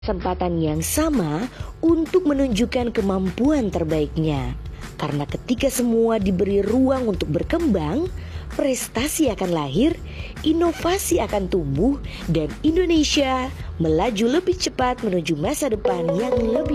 kesempatan yang sama untuk menunjukkan kemampuan terbaiknya. Karena ketika semua diberi ruang untuk berkembang, prestasi akan lahir, inovasi akan tumbuh, dan Indonesia melaju lebih cepat menuju masa depan yang lebih